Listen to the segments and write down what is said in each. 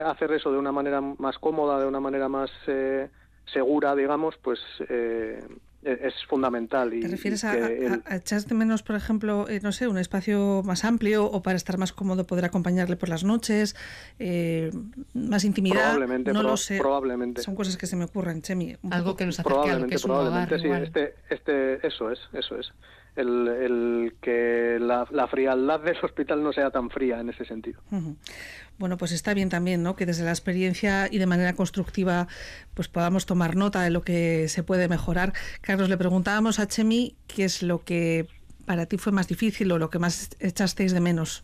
hacer eso de una manera más cómoda, de una manera más segura, digamos, pues es fundamental. ¿Te refieres a echar de menos, por ejemplo, no sé, un espacio más amplio o para estar más cómodo poder acompañarle por las noches, más intimidad? Probablemente, no lo sé. Probablemente. Son cosas que se me ocurren, Chemi. Algo que nos acerque a lo que es un hogar, sí, igual. Eso es. El que la frialdad del hospital no sea tan fría en ese sentido. Uh-huh. Bueno, pues está bien también, ¿no?, que desde la experiencia y de manera constructiva pues podamos tomar nota de lo que se puede mejorar. Carlos, le preguntábamos a Chemi qué es lo que para ti fue más difícil o lo que más echasteis de menos.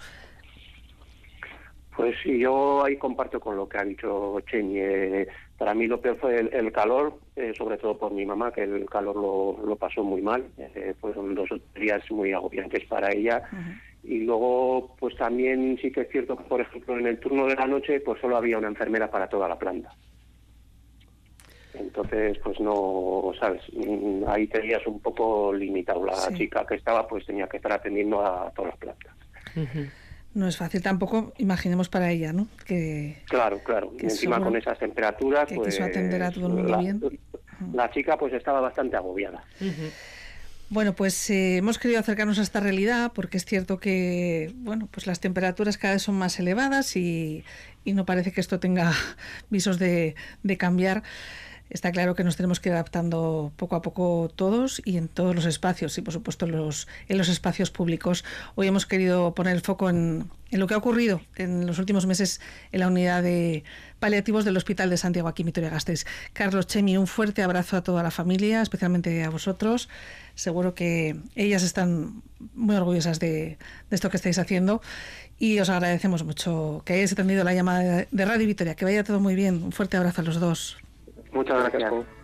Pues sí, yo ahí comparto con lo que ha dicho Chemi. Para mí lo peor fue el calor, sobre todo por mi mamá, que el calor lo pasó muy mal. Fueron 2 días muy agobiantes para ella. Uh-huh. Y luego, pues también sí que es cierto que, por ejemplo, en el turno de la noche, pues solo había una enfermera para toda la planta. Entonces, pues no, ¿sabes? Ahí tenías un poco limitado. La chica que estaba, pues tenía que estar atendiendo a todas las plantas. Uh-huh. No es fácil tampoco, imaginemos para ella, ¿no? Claro. Que encima con esas temperaturas, que pues quiso atender a todo el mundo bien. La chica pues estaba bastante agobiada. Uh-huh. Bueno, pues hemos querido acercarnos a esta realidad porque es cierto que, bueno, pues las temperaturas cada vez son más elevadas y no parece que esto tenga visos de cambiar. Está claro que nos tenemos que ir adaptando poco a poco todos y en todos los espacios y, por supuesto, en los espacios públicos. Hoy hemos querido poner el foco en lo que ha ocurrido en los últimos meses en la unidad de paliativos del Hospital de Santiago, aquí en Vitoria-Gasteiz. Carlos, Chemi, un fuerte abrazo a toda la familia, especialmente a vosotros. Seguro que ellas están muy orgullosas de esto que estáis haciendo y os agradecemos mucho que hayáis atendido la llamada de Radio Vitoria. Que vaya todo muy bien. Un fuerte abrazo a los dos. Muchas gracias.